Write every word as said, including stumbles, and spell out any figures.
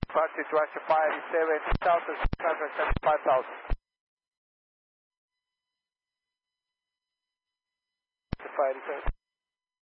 Practice Russia five seven thousand six hundred seventy-five thousand. five seven.